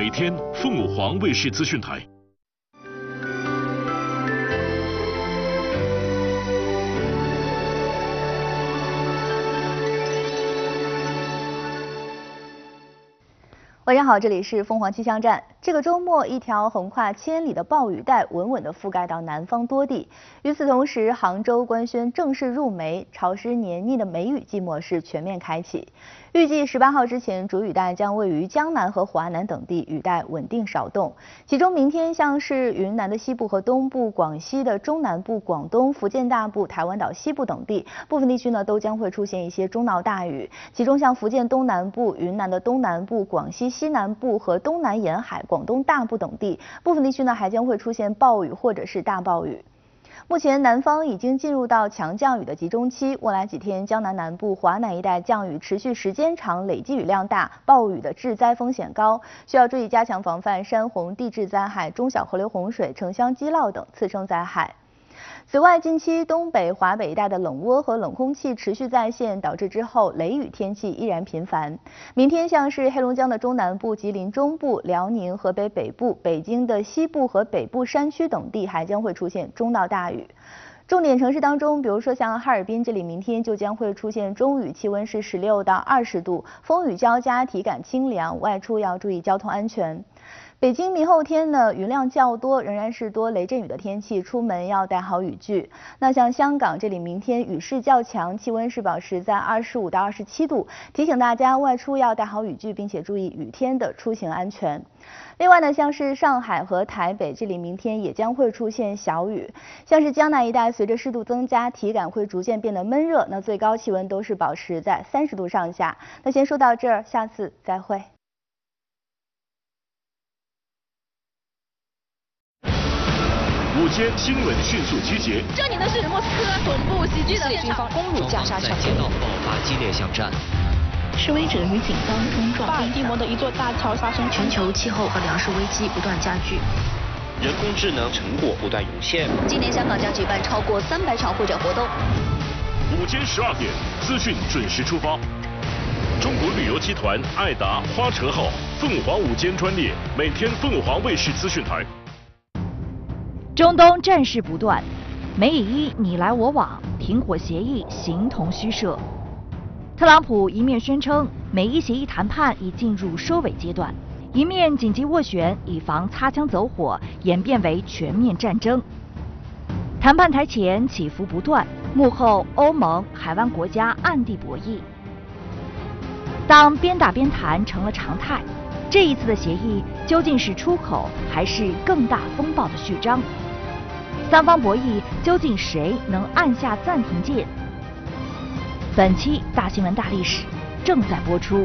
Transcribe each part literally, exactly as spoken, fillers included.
每天凤凰卫视资讯台。 晚上好，这里是凤凰气象站。这个周末，一条横跨千里的暴雨带稳稳地覆盖到南方多地。与此同时，杭州官宣正式入梅，潮湿黏腻的梅雨季模式全面开启。预计十八号之前，主雨带将位于江南和华南等地，雨带稳定少动。其中，明天像是云南的西部和东部、广西的中南部、广东、福建大部、台湾岛西部等地，部分地区呢都将会出现一些中到大雨。其中，像福建东南部、云南的东南部、广西西南部和东南沿海、广东大部等地，部分地区呢还将会出现暴雨或者是大暴雨。目前南方已经进入到强降雨的集中期，未来几天江南南部、华南一带降雨持续时间长，累计雨量大，暴雨的致灾风险高，需要注意加强防范山洪、地质灾害、中小河流洪水、城乡积涝等次生灾害。此外，近期东北、华北一带的冷涡和冷空气持续再现，导致之后雷雨天气依然频繁。明天像是黑龙江的中南部、吉林中部、辽宁、河北北部、北京的西部和北部山区等地还将会出现中到大雨。重点城市当中，比如说像哈尔滨这里，明天就将会出现中雨，气温是十六到二十度，风雨交加，体感清凉，外出要注意交通安全。北京明后天呢，云量较多，仍然是多雷阵雨的天气，出门要带好雨具。那像香港这里，明天雨势较强，气温是保持在二十五到二十七度，提醒大家外出要带好雨具，并且注意雨天的出行安全。另外呢，像是上海和台北这里，明天也将会出现小雨。像是江南一带，随着湿度增加，体感会逐渐变得闷热，那最高气温都是保持在三十度上下。那先说到这儿，下次再会。 午间新闻迅速集结。 这里的是莫斯科恐怖袭击的军方攻入加沙城， 街道爆发激烈巷战。 示威者与警方冲撞。 巴尔的摩的一座大桥发生全球气候和粮食危机不断加剧， 人工智能成果不断涌现。 今年香港将举办超过三百场会展活动。 午间十二点，资讯准时出发。中国旅游集团爱达花车号凤凰午间专列，每天凤凰卫视资讯台。 中东战事不断，美以伊你来我往，停火协议形同虚设。特朗普一面宣称美伊协议谈判已进入收尾阶段，一面紧急斡旋，以防擦枪走火演变为全面战争。谈判台前起伏不断，幕后欧盟、海湾国家暗地博弈。当边打边谈成了常态，这一次的协议究竟是出口，还是更大风暴的序章？三方博弈，究竟谁能按下暂停键？本期大新闻大历史正在播出。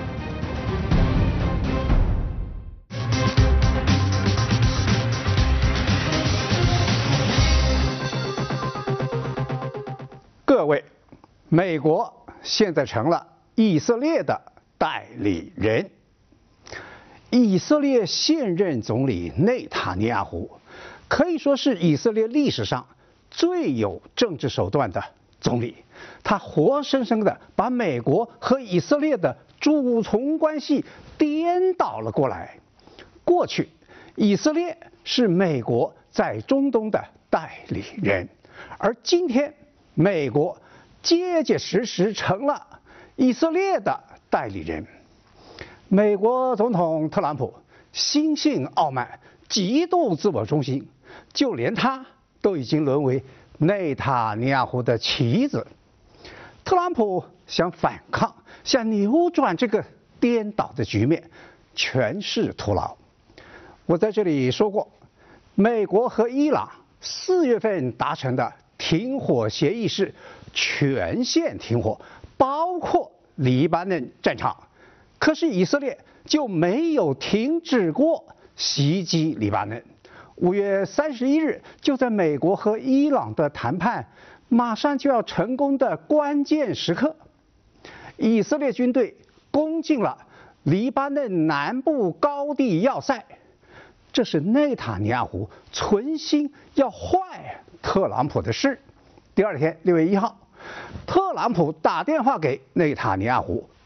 各位，美国现在成了以色列的代理人。以色列现任总理内塔尼亚胡可以说是以色列历史上最有政治手段的总理，他活生生的把美国和以色列的主从关系颠倒了过来。过去，以色列是美国在中东的代理人，而今天，美国结结实实成了以色列的代理人。美国总统特朗普心性傲慢，极度自我中心，就连他都已经沦为内塔尼亚胡的棋子。特朗普想反抗，想扭转这个颠倒的局面，全是徒劳。我在这里说过，美国和伊朗四月份达成的停火协议是全线停火，包括黎巴嫩战场。可是以色列就没有停止过袭击黎巴嫩。五月三十一日，就在美国和伊朗的谈判马上就要成功的关键时刻，以色列军队攻进了黎巴嫩南部高地要塞。这是内塔尼亚胡存心要坏特朗普的事。第二天，六月一号，特朗普打电话给内塔尼亚胡，破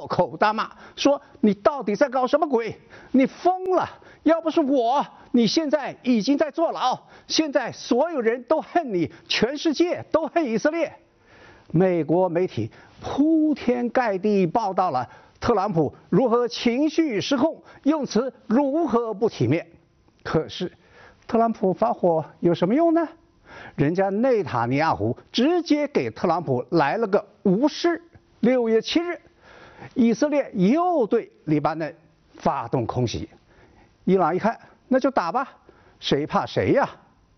口大骂，说你到底在搞什么鬼？你疯了！要不是我，你现在已经在坐牢。现在所有人都恨你，全世界都恨以色列。美国媒体铺天盖地报道了特朗普如何情绪失控，用词如何不体面。可是，特朗普发火有什么用呢？人家内塔尼亚胡直接给特朗普来了个无视。六月七日，以色列又对黎巴嫩发动空袭。伊朗一看，那就打吧，谁怕谁呀？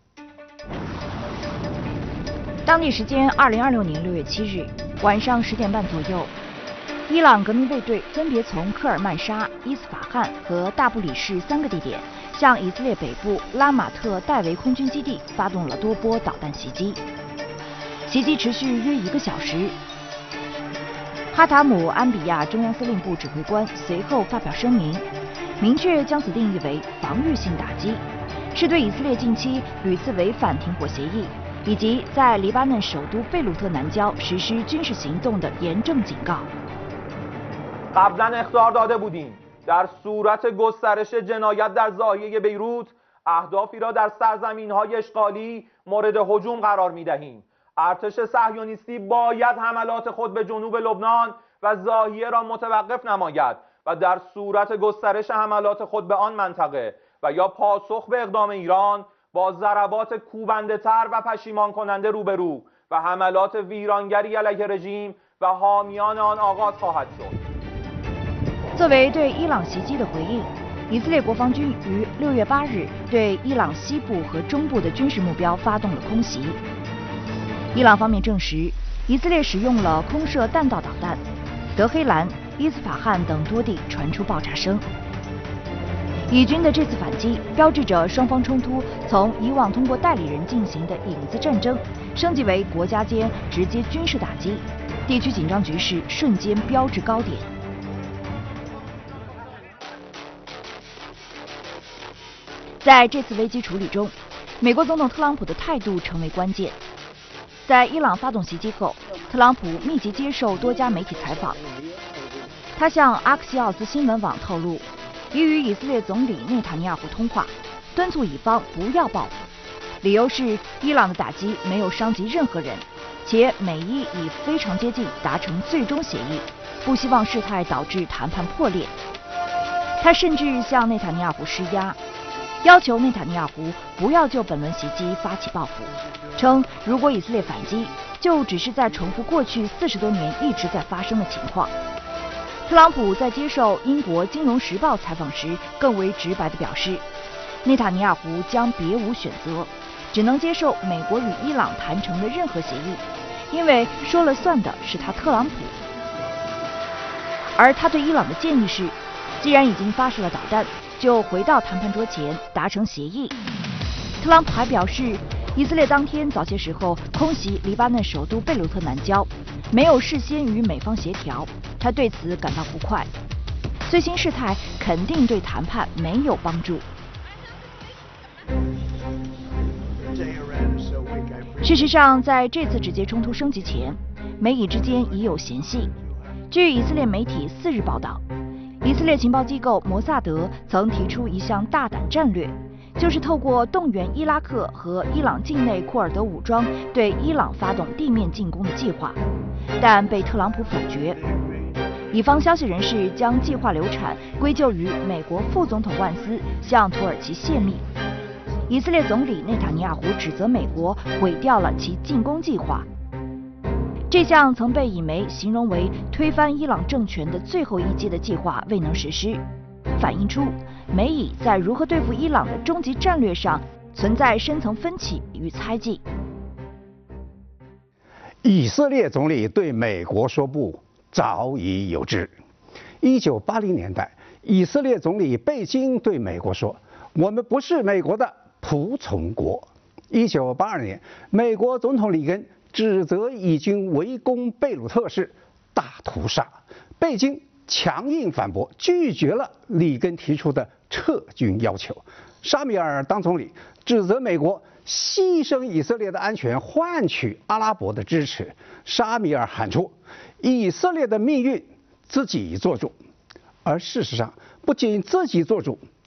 当地时间二零二六年六月七日晚上十点半左右，伊朗革命卫队分别从科尔曼沙、伊斯法罕和大布里市三个地点，向以色列北部拉马特戴维空军基地发动了多波导弹袭击。袭击持续约一个小时。哈塔姆安比亚中央司令部指挥官随后发表声明，明确将此定义为防御性打击，是对以色列近期屡次违反停火协议，以及在黎巴嫩首都贝鲁特南郊实施军事行动的严正警告。 قبلا اخطار داده بودیم در صورت گسترش جنایت در ضاحیه بیروت اهدافی را در سرزمین‌های اشغالی مورد هجوم قرار می‌دهیم. ارتش صهیونیستی باید حملات خود به جنوب لبنان و ضاحیه را متوقف نماید و در صورت گسترش حملات خود به آن منطقه و یا پاسخ به اقدام ایران با ضربات کوبنده‌تر و پشیمان کننده روبرو و حملات ویرانگری علیه رژیم و حامیان آن آغاز خواهد شد. 作为对伊朗袭击的回应，以色列国防军于六月八日对伊朗西部和中部的军事目标发动了空袭。伊朗方面证实，以色列使用了空射弹道导弹，德黑兰、伊斯法罕等多地传出爆炸声。以军的这次反击标志着双方冲突从以往通过代理人进行的影子战争，升级为国家间直接军事打击，地区紧张局势瞬间飙至高点。在这次危机处理中，美国总统特朗普的态度成为关键。在伊朗发动袭击后，特朗普密集接受多家媒体采访。他向阿克西奥斯新闻网透露，已与以色列总理内塔尼亚胡通话，敦促以方不要报复，理由是伊朗的打击没有伤及任何人，且美伊已非常接近达成最终协议，不希望事态导致谈判破裂。他甚至向内塔尼亚胡施压，要求内塔尼亚胡不要就本轮袭击发起报复，称如果以色列反击，就只是在重复过去四十多年一直在发生的情况。特朗普在接受英国《金融时报》采访时，更为直白地表示，内塔尼亚胡将别无选择，只能接受美国与伊朗谈成的任何协议，因为说了算的是他特朗普。而他对伊朗的建议是，既然已经发射了导弹，就回到谈判桌前达成协议。特朗普还表示，以色列当天早些时候空袭黎巴嫩首都贝鲁特南郊，没有事先与美方协调，他对此感到不快。最新事态肯定对谈判没有帮助。事实上，在这次直接冲突升级前，美以之间已有嫌隙。据以色列媒体四日报道，以色列情报机构摩萨德曾提出一项大胆战略，就是透过动员伊拉克和伊朗境内库尔德武装对伊朗发动地面进攻的计划，但被特朗普否决。以方消息人士将计划流产归咎于美国副总统万斯向土耳其泄密。以色列总理内塔尼亚胡指责美国毁掉了其进攻计划。这项曾被以媒形容为推翻伊朗政权的最后一击的计划未能实施，反映出美以在如何对付伊朗的终极战略上存在深层分歧与猜忌。 以色列总理对美国说不早已有之。一九八零年代，以色列总理贝京对美国说：“我们不是美国的仆从国。”一九八二年，美国总统里根指责以军围攻贝鲁特是大屠杀，贝京强硬反驳，拒绝了里根提出的撤军要求。沙米尔当总理指责美国牺牲以色列的安全换取阿拉伯的支持。沙米尔喊出：“以色列的命运自己做主，而事实上不仅自己做主，